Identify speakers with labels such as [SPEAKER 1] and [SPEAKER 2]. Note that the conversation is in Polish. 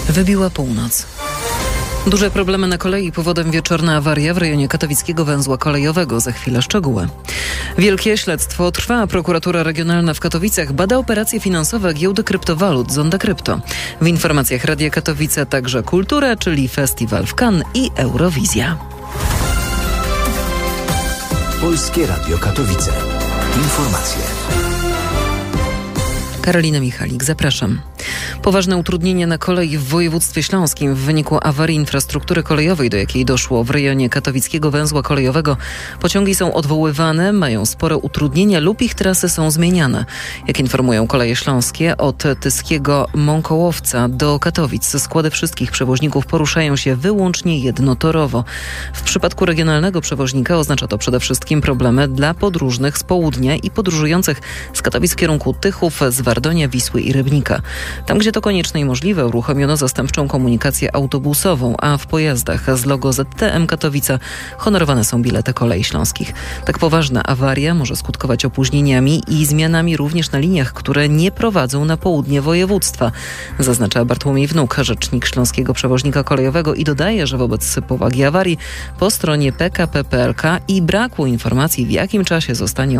[SPEAKER 1] Wybiła północ. Duże problemy na kolei, powodem wieczorna awaria w rejonie katowickiego węzła kolejowego. Za chwilę szczegóły. Wielkie śledztwo trwa. Prokuratura Regionalna w Katowicach bada operacje finansowe giełdy kryptowalut Zonda Krypto. W informacjach Radia Katowice także kultura, czyli festiwal w Cannes i Eurowizja.
[SPEAKER 2] Polskie Radio Katowice. Informacje.
[SPEAKER 1] Karolina Michalik, zapraszam. Poważne utrudnienia na kolei w województwie śląskim w wyniku awarii infrastruktury kolejowej, do jakiej doszło w rejonie katowickiego węzła kolejowego. Pociągi są odwoływane, mają spore utrudnienia lub ich trasy są zmieniane. Jak informują Koleje Śląskie, od Tyskiego Mąkołowca do Katowic składy wszystkich przewoźników poruszają się wyłącznie jednotorowo. W przypadku regionalnego przewoźnika oznacza to przede wszystkim problemy dla podróżnych z południa i podróżujących z Katowic w kierunku Tychów, z Wardonia, Wisły i Rybnika. Tam, gdzie to konieczne i możliwe, uruchomiono zastępczą komunikację autobusową, a w pojazdach z logo ZTM Katowice honorowane są bilety Kolei Śląskich. Tak poważna awaria może skutkować opóźnieniami i zmianami również na liniach, które nie prowadzą na południe województwa, zaznacza Bartłomiej Wnuk, rzecznik Śląskiego Przewoźnika Kolejowego, i dodaje, że wobec powagi awarii po stronie PKP PLK i braku informacji, w jakim czasie zostanie